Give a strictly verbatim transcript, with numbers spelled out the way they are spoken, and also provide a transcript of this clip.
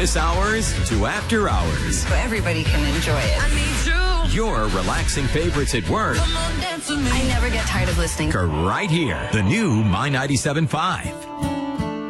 office hours to after hours. So everybody can enjoy it. I need you. Your relaxing favorites at work Come on, dance with me. I never get tired of listening. are right here. The new My ninety-seven point five.